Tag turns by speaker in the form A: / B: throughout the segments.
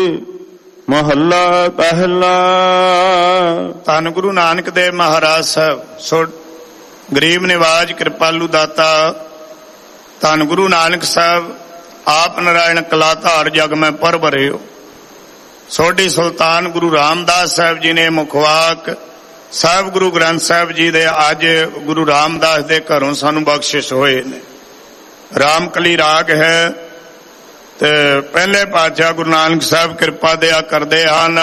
A: ਮਹੱਲਾ ਪਹਿਲਾ।
B: ਧੰਨ ਗੁਰੂ ਨਾਨਕ ਦੇਵ ਮਹਾਰਾਜ ਸਾਹਿਬ ਸੋ ਗਰੀਬ ਨਿਵਾਜ ਕਿਰਪਾਲੂ ਦਾਤਾ। ਧੰਨ ਗੁਰੂ ਨਾਨਕ ਸਾਹਿਬ ਆਪ ਨਾਰਾਇਣ ਕਲਾ ਧਾਰ ਜਗ ਮੈਂ ਪਰ ਭਰਿਓ। ਸੋਢੀ ਸੁਲਤਾਨ ਗੁਰੂ ਰਾਮਦਾਸ ਸਾਹਿਬ ਜੀ ਨੇ ਮੁਖਵਾਕ ਸਾਹਿਬ ਗੁਰੂ ਗ੍ਰੰਥ ਸਾਹਿਬ ਜੀ ਦੇ ਅੱਜ ਗੁਰੂ ਰਾਮਦਾਸ ਦੇ ਘਰੋਂ ਸਾਨੂੰ ਬਖਸ਼ਿਸ਼ ਹੋਏ ਨੇ। ਰਾਮਕਲੀ ਰਾਗ ਹੈ ਤੇ ਪਹਿਲੇ ਪਾਤਸ਼ਾਹ ਗੁਰੂ ਨਾਨਕ ਸਾਹਿਬ ਕਿਰਪਾ ਦਿਆ ਕਰਦੇ ਹਨ।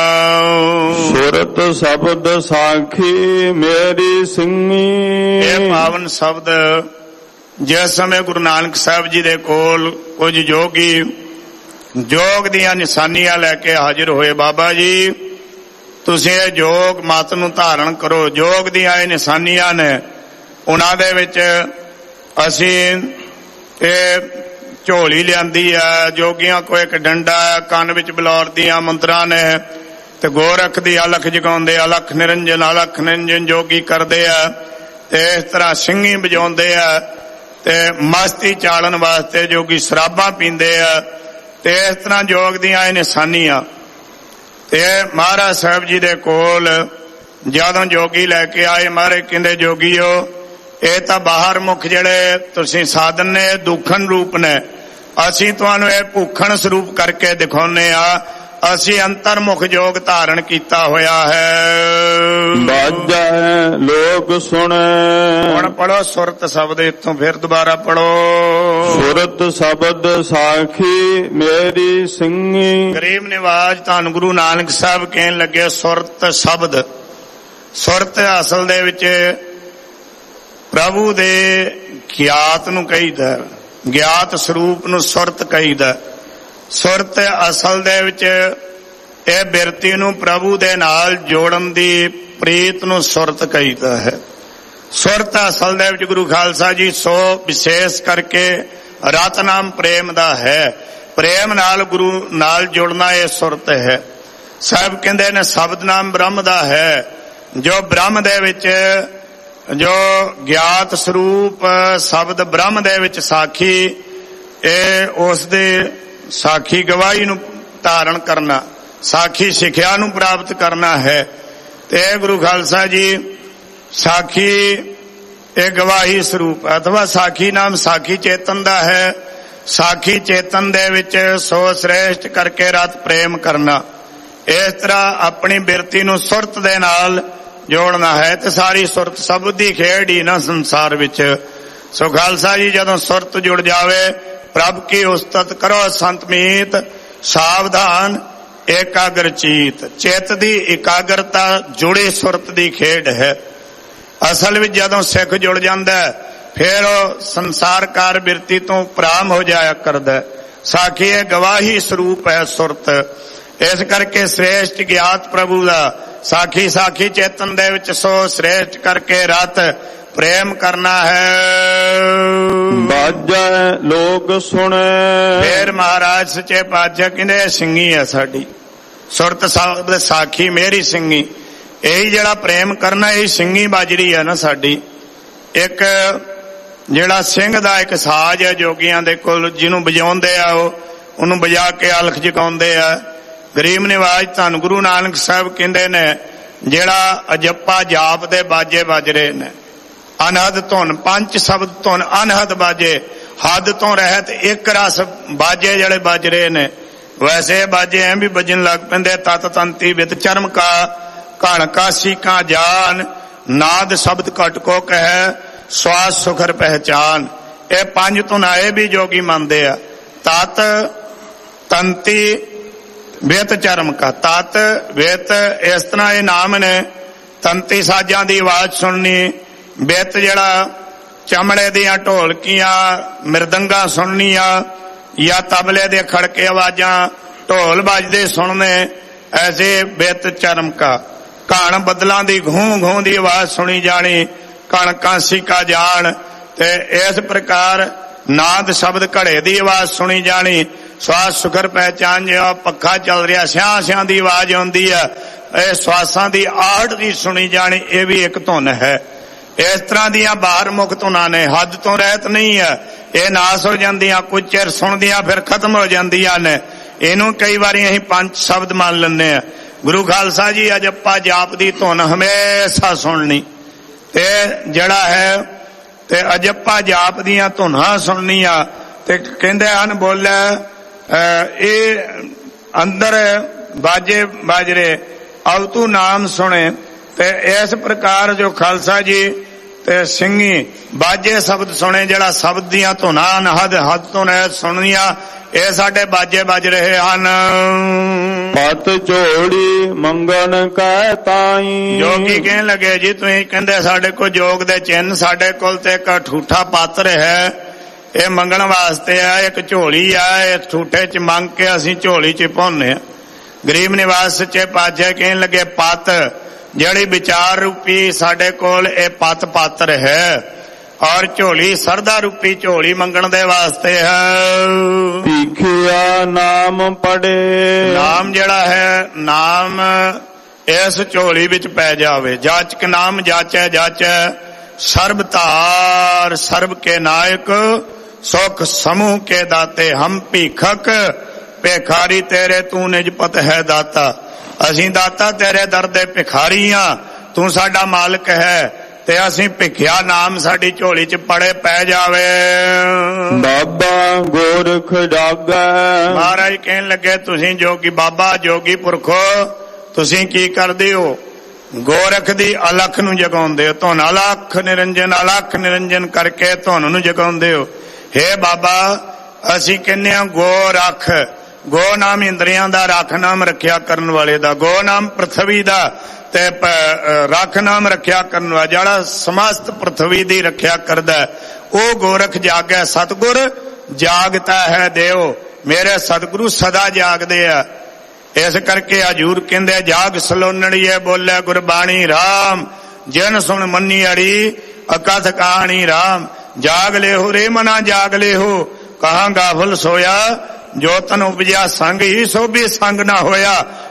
A: ਸੁਰਤ ਸ਼ਬਦ ਸਾਖੀ ਮੇਰੀ ਸਿੰਘੀ।
B: ਇਹ ਪਾਵਨ ਸ਼ਬਦ ਜਿਸ ਸਮੇਂ ਗੁਰੂ ਨਾਨਕ ਸਾਹਿਬ ਜੀ ਦੇ ਕੋਲ ਕੁਝ ਜੋਗੀ ਜੋਗ ਦੀਆਂ ਨਿਸ਼ਾਨੀਆਂ ਲੈ ਕੇ ਹਾਜ਼ਰ ਹੋਏ। ਬਾਬਾ ਜੀ ਤੁਸੀਂ ਇਹ ਜੋਗ ਮਤ ਨੂੰ ਧਾਰਨ ਕਰੋ। ਜੋਗ ਦੀਆਂ ਇਹ ਨਿਸ਼ਾਨੀਆਂ ਨੇ। ਉਹਨਾਂ ਦੇ ਵਿੱਚ ਅਸੀਂ ਇਹ ਝੋਲੀ ਲਿਆਂਦੀ ਹੈ, ਜੋਗੀਆਂ ਕੋ ਇੱਕ ਡੰਡਾ ਹੈ, ਕੰਨ ਵਿੱਚ ਬਲੌਰ ਦੀਆਂ ਮੰਤਰਾਂ ਨੇ ਤੇ ਗੋਰਖ ਦੀ ਅਲਖ ਜਗਾਉਂਦੇ, ਅਲਖ ਨਿਰੰਜਨ ਜੋਗੀ ਕਰਦੇ ਆ ਤੇ ਇਸ ਤਰ੍ਹਾਂ ਸਿੰਘੀ ਵਜਾਉਂਦੇ ਆ ਤੇ ਮਸਤੀ ਚਾਲਣ ਵਾਸਤੇ ਜੋਗੀ ਸ਼ਰਾਬਾਂ ਪੀਂਦੇ ਆ ਤੇ ਇਸ ਤਰ੍ਹਾਂ ਜੋਗ ਦੀਆਂ ਇਹ ਨਿਸ਼ਾਨੀਆਂ। ਤੇ ਮਹਾਰਾਜ ਸਾਹਿਬ ਜੀ ਦੇ ਕੋਲ ਜਦੋਂ ਜੋਗੀ ਲੈ ਕੇ ਆਏ, ਮਹਾਰਾਜ ਕਹਿੰਦੇ ਜੋਗੀਓ ਇਹ ਤਾਂ ਬਾਹਰ ਮੁਖ ਜਿਹੜੇ ਤੁਸੀਂ ਸਾਧਨ ਨੇ ਦੁੱਖਣ ਰੂਪ ਨੇ, ਅਸੀਂ ਤੁਹਾਨੂੰ ਇਹ ਭੁੱਖਣ ਸਰੂਪ ਕਰਕੇ ਦਿਖਾਉਨੇ ਆ। ਅਸੀਂ ਅੰਤਰਮੁਖ ਜੋਗ ਧਾਰਨ ਕੀਤਾ ਹੋਇਆ ਹੈ।
A: ਬਾਜੈ ਲੋਕ ਸੁਣੇ।
B: ਹੁਣ ਪੜੋ ਸੁਰਤ ਸ਼ਬਦ, ਇੱਥੋਂ ਫਿਰ ਦੁਬਾਰਾ ਪੜੋ।
A: ਸੁਰਤ ਸ਼ਬਦ ਸਾਖੀ ਮੇਰੀ ਸਿੰਘੀ।
B: ਗਰੀਬ ਨਿਵਾਜ ਧੰਨ ਗੁਰੂ ਨਾਨਕ ਸਾਹਿਬ ਕਹਿਣ ਲੱਗੇ ਸੁਰਤ ਸ਼ਬਦ। ਸੁਰਤ ਅਸਲ ਦੇ ਵਿੱਚ ਪ੍ਰਭੂ ਦੇ ਗਿਆਤ ਨੂੰ ਕਹੀਦਾ, ਗਿਆਤ ਸਰੂਪ ਨੂੰ ਸੁਰਤ ਕਹੀਦਾ। ਸੁਰਤ ਅਸਲ ਦੇ ਵਿੱਚ ਇਹ ਬਿਰਤੀ ਨੂੰ ਪ੍ਰਭੂ ਦੇ ਨਾਲ ਜੋੜਨ ਦੀ ਪ੍ਰੀਤ ਨੂੰ ਸੁਰਤ ਕਹੀਦਾ ਹੈ। ਸੁਰਤ ਅਸਲ ਦੇ ਵਿੱਚ ਗੁਰੂ ਖਾਲਸਾ ਜੀ ਸੋ ਵਿਸ਼ੇਸ਼ ਕਰਕੇ ਰਤਨਾਮ ਪ੍ਰੇਮ ਦਾ ਹੈ। ਪ੍ਰੇਮ ਨਾਲ ਗੁਰੂ ਨਾਲ ਜੁੜਨਾ ਇਹ ਸੁਰਤ ਹੈ। ਸਾਹਿਬ ਕਹਿੰਦੇ ਨੇ ਸ਼ਬਦ ਨਾਮ ਬ੍ਰਹਮ ਦਾ ਹੈ। ਜੋ ਬ੍ਰਹਮ ਦੇ ਵਿੱਚ ਜੋ ਗਿਆਤ ਸਰੂਪ ਸ਼ਬਦ ਬ੍ਰਹਮ ਦੇ ਵਿੱਚ ਸਾਖੀ, ਇਹ ਉਸ ਦੇ ਸਾਖੀ ਗਵਾਹੀ ਨੂੰ ਧਾਰਨ ਕਰਨਾ, ਸਾਖੀ ਸਿੱਖਿਆ ਨੂੰ ਪ੍ਰਾਪਤ ਕਰਨਾ ਹੈ। ਤੇ ਗੁਰੂ ਖਾਲਸਾ ਜੀ ਸਾਖੀ ਇਹ ਗਵਾਹੀ ਸਰੂਪ ਅਥਵਾ ਸਾਖੀ ਨਾਮ ਸਾਖੀ ਚੇਤਨ ਦਾ ਹੈ। ਸਾਖੀ ਚੇਤਨ ਦੇ ਵਿੱਚ ਸੋ ਸ੍ਰੇਸ਼ਟ ਕਰਕੇ ਰਤ ਪ੍ਰੇਮ ਕਰਨਾ। ਇਸ ਤਰ੍ਹਾਂ ਆਪਣੀ ਬਿਰਤੀ ਨੂੰ ਸੁਰਤ ਦੇ ਨਾਲ ਜੋੜਨਾ ਹੈ ਤੇ ਸਾਰੀ ਸੁਰਤ ਸਭ ਦੀ ਖੇਡ ਹੀ ਨਾ ਸੰਸਾਰ ਵਿੱਚ। ਸੋ ਖਾਲਸਾ ਜੀ ਜਦੋਂ ਸੁਰਤ ਜੁੜ ਜਾਵੇ, ਪ੍ਰਭ ਕੀ ਉਸਤਤ ਕਰੋ ਸੰਤ ਮੀਤ, ਸਾਵਧਾਨ ਏਕਾਗਰ ਚੀਤ। ਚਿੱਤ ਦੀ ਇਕਾਗਰਤਾ ਜੁੜੇ ਸੁਰਤ ਦੀ ਖੇਡ ਹੈ। ਅਸਲ ਵਿੱਚ ਜਦੋਂ ਸਿੱਖ ਜੁੜ ਜਾਂਦਾ ਫਿਰ ਉਹ ਸੰਸਾਰਕਾਰ ਬਿਰਤੀ ਤੋਂ ਪ੍ਰਾਮ ਹੋ ਜਾਇਆ ਕਰਦਾ। ਸਾਖੀ ਇਹ ਗਵਾਹੀ ਸਰੂਪ ਹੈ ਸੁਰਤ। ਇਸ ਕਰਕੇ ਸ੍ਰੇਸ਼ਟ ਗਿਆਤ ਪ੍ਰਭੂ ਦਾ ਸਾਖੀ ਸਾਖੀ ਚੇਤਨ ਦੇ ਵਿੱਚ ਸੋ ਸ੍ਰੇਸ਼ਟ ਕਰਕੇ ਰਤ ਪ੍ਰੇਮ ਕਰਨਾ ਹੈ।
A: ਬਾਜੈ ਲੋਕ ਸੁਣੇ।
B: ਫੇਰ ਮਹਾਰਾਜ ਸੱਚੇ ਪਾਤਸ਼ਾਹ ਕਹਿੰਦੇ ਸਿੰਘੀ ਹੈ ਸਾਡੀ। ਸੁਰਤ ਸ਼ਬਦ ਸਾਖੀ ਮੇਰੀ ਸਿੰਘੀ। ਇਹੀ ਜਿਹੜਾ ਪ੍ਰੇਮ ਕਰਨਾ ਇਹ ਸਿੰਘੀ ਬਾਜਰੀ ਹੈ ਨਾ ਸਾਡੀ। ਇੱਕ ਜਿਹੜਾ ਸਿੰਘ ਦਾ ਇੱਕ ਸਾਜ਼ ਹੈ ਜੋਗੀਆਂ ਦੇ ਕੋਲ, ਜਿਹਨੂੰ ਵਜਾਉਂਦੇ ਆ ਉਹਨੂੰ ਵਜਾ ਕੇ ਅਲਖ ਜਗਾਉਂਦੇ ਆ। ਗਰੀਬ ਨਿਵਾਜ ਧੰਨ ਗੁਰੂ ਨਾਨਕ ਸਾਹਿਬ ਕਹਿੰਦੇ ਨੇ ਜਿਹੜਾ ਅਜੱਪਾ ਜਾਪ ਦੇ ਬਾਜੇ ਵੱਜ ਰਹੇ ਨੇ, ਅਨਹਦ ਧੁਨ, ਪੰਜ ਸ਼ਬਦ ਧੁਨ ਅਨਹਦ ਬਾਜੇ, ਹੱਦ ਤੋਂ ਰਹਿਤ ਇੱਕ ਰਸ ਬਾਜੇ ਜਿਹੜੇ ਵੱਜ ਰਹੇ ਨੇ, ਵੈਸੇ ਬਾਜੇ ਐ ਵੀ ਵੱਜਣ ਲੱਗ ਪੈਂਦੇ। ਤਤ ਤੰਤੀ ਵਿਦ ਚਰਮ ਕਾ ਘਣ ਕਾਸੀ ਕਾ ਜਾਨ, ਨਾਦ ਸ਼ਬਦ ਘਟ ਕੋ ਕਹਿ ਸਵਾਸ ਸੁਖਰ ਪਹਿਚਾਨ। ਇਹ ਪੰਜ ਧੁਨਾਏ ਵੀ ਜੋਗੀ ਮੰਨਦੇ ਆ। ਤਤ ਤੰਤੀ ਵਿਤ ਚਰਮ ਕਾ, ਤਤ ਵਿਤ ਇਸ ਤਰ੍ਹਾਂ ਇਹ ਨਾਮ ਨੇ। ਤੰਤੀ ਸਾਜਾਂ ਦੀ ਆਵਾਜ਼ ਸੁਣਨੀ, ਬਿੱਤ ਜਿਹੜਾ ਚਮੜੇ ਦੀਆਂ ਢੋਲਕੀਆਂ ਮਿਰਦੰਗਾਂ ਸੁਣਨੀਆਂ ਜਾਂ ਤਬਲੇ ਦੇ ਖੜਕੇ ਆਵਾਜ਼ਾਂ ਢੋਲ ਵੱਜਦੇ ਸੁਣਨੇ, ਐਸੇ ਬਿੱਤ ਚਰਮ ਕਾ। ਘਣ ਬੱਦਲਾਂ ਦੀ ਘੂੰ ਘੂੰ ਦੀ ਆਵਾਜ਼ ਸੁਣੀ ਜਾਣੀ, ਕਣ ਕਾਂਸੀ ਕਾ ਜਾਣ। ਤੇ ਇਸ ਪ੍ਰਕਾਰ ਨਾਦ ਸ਼ਬਦ ਘੜੇ ਦੀ ਆਵਾਜ਼ ਸੁਣੀ ਜਾਣੀ। ਸਵਾਸ ਸੁਖਰ ਪਹਿਚਾਨ, ਜਿਹਾ ਪੱਖਾ ਚੱਲ ਰਿਹਾ ਸਿਆਂ ਸਿਆਂ ਦੀ ਆਵਾਜ਼ ਆਉਂਦੀ ਆ, ਇਹ ਸਵਾਸਾਂ ਦੀ ਆਹਟ ਦੀ ਸੁਣੀ ਜਾਣੀ। ਇਹ ਵੀ ਇੱਕ ਧੁਨ ਹੈ। ਇਸ ਤਰ੍ਹਾਂ ਦੀਆਂ ਬਾਹਰ ਮੁਖ ਧੁਨਾਂ ਨੇ, ਹੱਦ ਤੋਂ ਰਹਿਤ ਨਹੀਂ ਹੈ। ਇਹ ਨਾਸ ਹੋ ਜਾਂਦੀਆਂ, ਕੁਝ ਚਿਰ ਸੁਣਦੀਆਂ ਫਿਰ ਖਤਮ ਹੋ ਜਾਂਦੀਆਂ ਨੇ। ਇਹਨੂੰ ਕਈ ਵਾਰੀ ਅਸੀਂ ਪੰਜ ਸ਼ਬਦ ਮੰਨ ਲੈਂਦੇ ਆ। ਗੁਰੂ ਖਾਲਸਾ ਜੀ ਅਜੱਪਾ ਜਾਪ ਦੀ ਧੁਨ ਹਮੇਸ਼ਾ ਸੁਣਨੀ, ਤੇ ਜਿਹੜਾ ਹੈ ਤੇ ਅਜੱਪਾ ਜਾਪ ਦੀਆਂ ਧੁਨਾਂ ਸੁਣਨੀਆਂ। ਤੇ ਕਹਿੰਦੇ ਹਨ ਬੋਲੇ ਇਹ ਅੰਦਰ ਬਾਜੇ ਬਾਜਰੇ ਅਵਤੂ ਨਾਮ ਸੁਣੇ। ਤੇ ਇਸ ਪ੍ਰਕਾਰ ਜੋ ਖਾਲਸਾ ਜੀ ਤੇ ਸਿੰਘੀ ਬਾਜੇ ਸ਼ਬਦ ਸੁਣੇ, ਜਿਹੜਾ ਸ਼ਬਦ ਦੀਆਂ ਧੁਨਾਂ ਹੱਦ ਤੋਂ ਨਹਿ ਸੁਣਨੀਆਂ, ਇਹ ਸਾਡੇ ਬਾਜੇ ਵੱਜ ਰਹੇ ਹਨ।
A: ਪਤ ਝੋੜੀ ਮੰਗਣ ਕੈ ਤਾਈ।
B: ਜੋਗੀ ਕਹਿਣ ਲੱਗੇ ਜੀ ਤੁਸੀਂ ਕਹਿੰਦੇ ਸਾਡੇ ਕੋਲ ਜੋਗ ਦੇ ਚਿੰਨ, ਸਾਡੇ ਕੋਲ ਤੇ ਇੱਕ ਠੂਠਾ ਪਾਤਰ ਹੈ, ਇਹ ਮੰਗਣ ਵਾਸਤੇ ਆ, ਇੱਕ ਝੋਲੀ ਆ, ਇਹ ਠੂਠੇ ਚ ਮੰਗ ਕੇ ਅਸੀਂ ਝੋਲੀ ਚ ਪਾਉਂਦੇ ਆ। ਗਰੀਬ ਨਿਵਾਸ ਸੱਚੇ ਪਾਤਸ਼ਾਹ ਕਹਿਣ ਲੱਗੇ ਪਤ ਜਿਹੜੀ ਵਿਚਾਰ ਰੂਪੀ ਸਾਡੇ ਕੋਲ ਇਹ ਪਤ ਪਾਤਰ ਹੈ, ਔਰ ਝੋਲੀ ਸਰਦਾ ਰੂਪੀ ਝੋਲੀ ਮੰਗਣ ਦੇ ਵਾਸਤੇ ਹੈ।
A: ਭੀਖਿਆ ਨਾਮ ਪੜੇ।
B: ਨਾਮ ਜਿਹੜਾ ਹੈ, ਨਾਮ ਇਸ ਝੋਲੀ ਵਿੱਚ ਪੈ ਜਾਵੇ। ਜਾਚਕ ਨਾਮ ਜਾਚੈ ਜਾਚੈ, ਸਰਬ ਧਾਰ ਸਰਬ ਕੇ ਨਾਇਕ, ਸੁਖ ਸਮੂਹ ਕੇ ਦਾਤੇ। ਹਮ ਭੀਖਕ ਭਿਖਾਰੀ ਤੇਰੇ, ਤੂੰ ਨਿਜ ਪਤ ਹੈ ਦਾਤਾ। ਅਸੀਂ ਦਾਤਾ ਤੇਰੇ ਦਰ ਦੇ ਭਿਖਾਰੀ ਆ, ਤੂੰ ਸਾਡਾ ਮਾਲਕ ਹੈ, ਤੇ ਅਸੀਂ ਭਿਖਿਆ ਨਾਮ ਸਾਡੀ ਝੋਲੀ ਚ ਪੜੇ ਪੈ ਜਾਵੇ।
A: ਬਾਬਾ ਗੋਰਖ ਜਾਗੈ।
B: ਮਹਾਰਾਜ ਕਹਿਣ ਲੱਗੇ ਤੁਸੀਂ ਜੋਗੀ ਬਾਬਾ ਜੋਗੀ ਪੁਰਖੋ ਤੁਸੀਂ ਕੀ ਕਰਦੇ ਹੋ? ਗੋਰਖ ਦੀ ਅਲਖ ਨੂੰ ਜਗਾਉਂਦੇ ਹੋ। ਧੁਨ ਅਲਖ ਨਿਰੰਜਨ ਕਰਕੇ ਧੁਨ ਨੂੰ ਜਗਾਉਂਦੇ ਹੋ। ਹੇ ਬਾਬਾ ਅਸੀਂ ਕਹਿੰਦੇ ਹਾਂ ਗੋਰਖ, ਗੋ ਨਾਮ ਇੰਦਰੀਆਂ ਦਾ, ਰੱਖ ਨਾਮ ਰੱਖਿਆ ਕਰਨ ਵਾਲੇ ਦਾ, ਗੋ ਨਾਮ ਪ੍ਰਥਵੀ ਦਾ, ਤੇ ਰੱਖ ਨਾਮ ਰੱਖਿਆ ਕਰਨ ਵਾਲਾ, ਜਿਹੜਾ ਸਮਸਤ ਪ੍ਰਥਵੀ ਦੀ ਰੱਖਿਆ ਕਰਦਾ, ਉਹ ਗੋਰਖ ਜਾਗੈ। ਸਤਿਗੁਰ ਜਾਗਤਾ ਹੈ ਦੇਵ, ਮੇਰੇ ਸਤਿਗੁਰੂ ਸਦਾ ਜਾਗਦੇ ਆ। ਇਸ ਕਰਕੇ ਹਜੂਰ ਕਹਿੰਦੇ ਜਾਗ ਸਲੋਨੜੀਏ ਬੋਲੇ ਗੁਰਬਾਣੀ ਰਾਮ, ਜਿਨ ਸੁਣ ਮੰਨੀ ਅੜੀ ਅਕਥ ਕਹਾਣੀ ਰਾਮ। ਜਾਗ ਲਿਓ ਰੇ ਮਨਾ ਜਾਗ ਲਿਓ, ਕਹਾਂ ਗਾਫਲ ਸੋਇਆ, ਜੋ ਤਨ ਉਪਜਿਆ ਸੰਗ ਹੀ ਸੋਭੀ ਸੰਗ ਨਾ ਹੋਇਆ।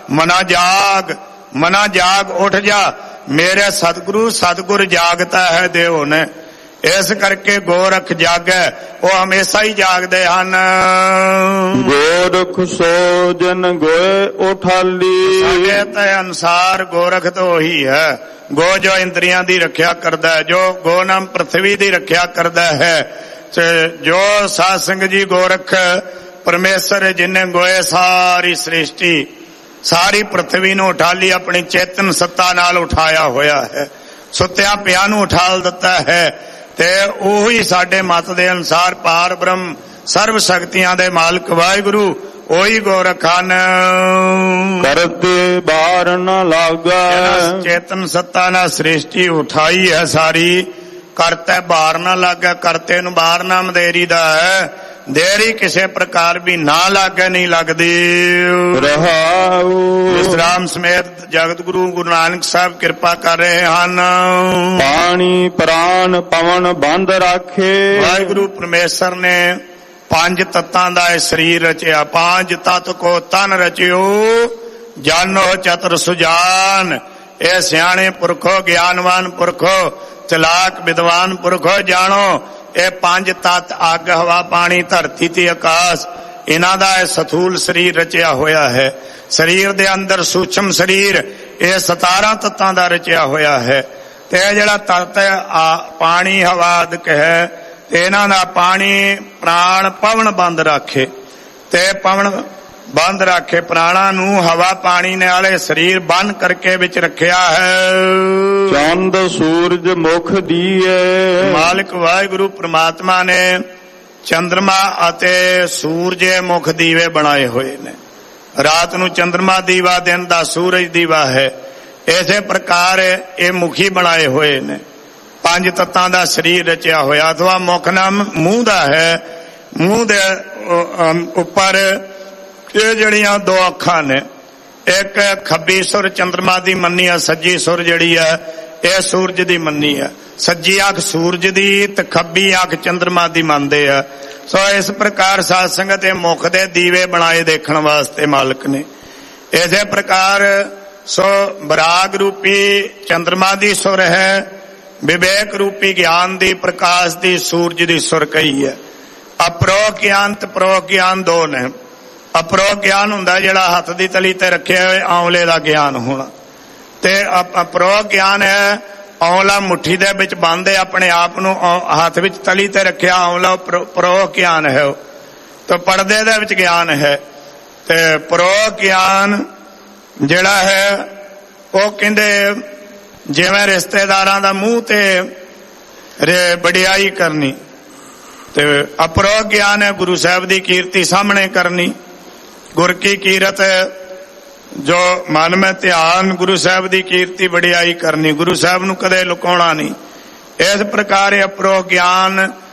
B: ਮਨਾ ਜਾਗ ਉੱਠ ਜਾ, ਮੇਰੇ ਸਤਿਗੁਰੂ ਸਤਿਗੁਰ ਜਾਗਤਾ ਹੈ ਦੇਵ ਨੇ। ਇਸ ਕਰਕੇ ਗੋਰਖ ਜਾਗੈ, ਉਹ ਹਮੇਸ਼ਾ ਹੀ ਜਾਗਦੇ ਹਨ।
A: ਗੋਰਖ ਸੋ ਜਨ ਗੋਏ ਉਠਾਲੀ।
B: ਸਾਡੇ ਤੇ ਅਨੁਸਾਰ ਗੋਰਖ ਤਾਂ ਉਹੀ ਹੈ, ਗੋ ਜੋ ਇੰਦਰੀਆਂ ਦੀ ਰੱਖਿਆ ਕਰਦਾ ਹੈ, ਜੋ ਗੋ ਨਾਮ ਪ੍ਰਥਵੀ ਦੀ ਰੱਖਿਆ ਕਰਦਾ ਹੈ। ਜੋ ਸਾਧ ਸੰਗਤ ਜੀ ਗੋਰਖ ਪਰਮੇਸ਼ਰ ਜਿਨੇ ਗੋਏ ਸਾਰੀ ਸ੍ਰਿਸ਼ਟੀ ਸਾਰੀ ਪ੍ਰਥਵੀ ਨੂੰ ਉਠਾ ਲਈ, ਆਪਣੀ ਚੇਤਨ ਸੱਤਾ ਨਾਲ ਉਠਾਇਆ ਹੋਇਆ ਹੈ, ਸੁੱਤਿਆਂ ਪਿਆਂ ਨੂੰ ਉਠਾਲ ਦਿੱਤਾ ਹੈ। ਤੇ ਉਹੀ ਸਾਡੇ ਮਤ ਦੇ ਅਨੁਸਾਰ ਪਾਰ ਬ੍ਰਹਮ ਸਰਬ ਸ਼ਕਤੀਆਂ ਦੇ ਮਾਲਕ ਵਾਹਿਗੁਰੂ ਉਹੀ ਗੋਰਖ ਹਨ।
A: ਕਰਤੇ ਬਾਰ ਨ ਲਾਗਾ।
B: ਚੇਤਨ ਸੱਤਾ ਨਾਲ ਸ੍ਰਿਸ਼ਟੀ ਉਠਾਈ ਹੈ ਸਾਰੀ, ਕਰਤੇ ਬਾਹਰ ਨਾ ਲੱਗਾ, ਕਰਤੇ ਨੂੰ ਬਾਹਰ ਨਾ ਮਦੇਰੀ ਦਾ ਹੈ, ਦੇਰੀ ਕਿਸੇ ਪ੍ਰਕਾਰ ਵੀ ਨਾ ਲਾਗੇ ਨਹੀਂ ਲੱਗਦੀ।
A: ਰਹਾਉ
B: ਵਿਸਰਾਮ ਸਮੇਤ ਜਗਤ ਗੁਰੂ ਗੁਰੂ ਨਾਨਕ ਸਾਹਿਬ ਕਿਰਪਾ ਕਰ ਰਹੇ ਹਨ।
A: ਪਾਣੀ ਪ੍ਰਾਨ ਪਵਨ ਬੰਦ ਰਾਖੇ।
B: ਵਾਹਿਗੁਰੂ ਪਰਮੇਸ਼ਰ ਨੇ ਪੰਜ ਤੱਤਾਂ ਦਾ ਇਹ ਸਰੀਰ ਰਚਿਆ, ਪੰਜ ਤੱਤ ਕੋ ਤਨ ਰਚਿਓ, ਜਾਨੋ ਚਤੁਰ ਸੁਜਾਨ। ਇਹ ਸਿਆਣੇ ਪੁਰਖੋ, ਗਿਆਨਵਾਨ ਪੁਰਖੋ, ਚਲਾਕ ਵਿਦਵਾਨ ਪੁਰਖੋ ਜਾਣੋ, ਇਹ ਪੰਜ ਤੱਤ ਅੱਗ ਹਵਾ ਪਾਣੀ ਧਰਤੀ ਤੇ ਆਕਾਸ਼, ਇਹਨਾਂ ਦਾ ਇਹ ਸਥੂਲ ਸਰੀਰ ਰਚਿਆ ਹੋਇਆ ਹੈ। ਸਰੀਰ ਦੇ ਅੰਦਰ ਸੂਖਮ ਸਰੀਰ ਇਹ 17 ਤੱਤਾਂ ਦਾ ਰਚਿਆ ਹੋਇਆ ਹੈ। ਤੇ ਇਹ ਜਿਹੜਾ ਤੱਤ ਪਾਣੀ ਹਵਾ ਆਦਿਕ ਹੈ, ਤੇ ਇਹਨਾਂ ਦਾ ਪਾਣੀ ਪ੍ਰਾਣ ਪਵਨ ਬੰਦ ਰੱਖੇ, ਤੇ ਪਵਨ ਬੰਦ ਰੱਖੇ ਪ੍ਰਾਣਾ ਨੂੰ, ਹਵਾ ਪਾਣੀ ਨੇ ਵਾਲੇ ਸਰੀਰ ਬੰਨ ਕਰਕੇ ਵਿੱਚ ਰੱਖਿਆ ਹੈ।
A: ਚੰਦ ਸੂਰਜ ਮੁਖ ਦੀਏ।
B: ਮਾਲਕ ਵਾਹਿਗੁਰੂ ਪ੍ਰਮਾਤਮਾ ਨੇ ਚੰਦਰਮਾ ਅਤੇ ਸੂਰਜ ਮੁਖ ਦੀਵੇ ਬਣਾਏ ਹੋਏ ਨੇ। ਰਾਤ ਨੂੰ ਚੰਦਰਮਾ ਦੀਵਾ, ਦਿਨ ਦਾ ਸੂਰਜ ਦੀਵਾ ਹੈ। ਇਸੇ ਪ੍ਰਕਾਰ ਇਹ ਮੁਖੀ ਬਣਾਏ ਹੋਏ ਨੇ। ਪੰਜ ਤੱਤਾਂ ਦਾ ਸਰੀਰ ਰਚਿਆ ਹੋਇਆ, ਅਥਵਾ ਮੁਖ ਨਾਮ ਮੂੰਹ ਦਾ ਹੈ। ਮੂੰਹ ਦੇ ਉੱਪਰ ਇਹ ਜਿਹੜੀਆਂ ਦੋ ਅੱਖਾਂ ਨੇ, ਇੱਕ ਖੱਬੀ ਸੁਰ ਚੰਦਰਮਾ ਦੀ ਮੰਨੀ ਆ, ਸੱਜੀ ਸੁਰ ਜਿਹੜੀ ਆ ਇਹ ਸੂਰਜ ਦੀ ਮੰਨੀ ਆ। ਸੱਜੀ ਅੱਖ ਸੂਰਜ ਦੀ ਤੇ ਖੱਬੀ ਅੱਖ ਚੰਦਰਮਾ ਦੀ ਮੰਨਦੇ ਆ। ਸੋ ਇਸ ਪ੍ਰਕਾਰ ਸਾਧ ਸੰਗਤ ਦੇ ਮੁਖ ਦੇ ਦੀਵੇ ਬਣਾਏ ਦੇਖਣ ਵਾਸਤੇ ਮਾਲਕ ਨੇ। ਇਸੇ ਪ੍ਰਕਾਰ ਸੋ ਬਰਾਗ ਰੂਪੀ ਚੰਦਰਮਾ ਦੀ ਸੁਰ ਹੈ, ਵਿਵੇਕ ਰੂਪੀ ਗਿਆਨ ਦੀ ਪ੍ਰਕਾਸ਼ ਦੀ ਸੂਰਜ ਦੀ ਸੁਰ ਕਹੀ ਹੈ। ਅਪਰੋ ਗਿਆਨ ਤੇ ਪ੍ਰੋ ਗਿਆਨ ਦੋ ਨੇ। ਅਪਰੋਖ ਗਿਆਨ ਹੁੰਦਾ ਜਿਹੜਾ ਹੱਥ ਦੀ ਤਲੀ ਤੇ ਰੱਖਿਆ ਹੋਏ ਆਂਵਲੇ ਦਾ ਗਿਆਨ ਹੋਣਾ, ਤੇ ਅਪਰੋਖ ਗਿਆਨ ਹੈ ਆਂਵਲਾ ਮੁੱਠੀ ਦੇ ਵਿੱਚ ਬੰਨ੍ਹਦੇ ਆਪਣੇ ਆਪ ਨੂੰ, ਹੱਥ ਵਿੱਚ ਤਲੀ ਤੇ ਰੱਖਿਆ ਆਂਵਲਾ ਪਰੋਖ ਗਿਆਨ ਹੈ। ਉਹ ਤਾਂ ਪਰਦੇ ਦੇ ਵਿੱਚ ਗਿਆਨ ਹੈ। ਤੇ ਪਰੋਖ ਗਿਆਨ ਜਿਹੜਾ ਹੈ ਉਹ ਕਹਿੰਦੇ ਜਿਵੇਂ ਰਿਸ਼ਤੇਦਾਰਾਂ ਦਾ ਮੂੰਹ ਤੇ ਵਡਿਆਈ ਕਰਨੀ, ਤੇ ਅਪਰੋਖ ਗਿਆਨ ਹੈ ਗੁਰੂ ਸਾਹਿਬ ਦੀ ਕੀਰਤੀ ਸਾਹਮਣੇ ਕਰਨੀ, ਗੁਰ ਕੀ ਕੀਰਤ ਜੋ ਮਨ ਮੈਂ ਧਿਆਨ, ਗੁਰੂ ਸਾਹਿਬ ਦੀ ਕੀਰਤੀ ਵਡਿਆਈ ਕਰਨੀ, ਗੁਰੂ ਸਾਹਿਬ ਨੂੰ ਕਦੇ ਲੁਕਾਉਣਾ ਨਹੀਂ। ਇਸ ਪ੍ਰਕਾਰ ਅਪਰੋਖ ਗਿਆਨ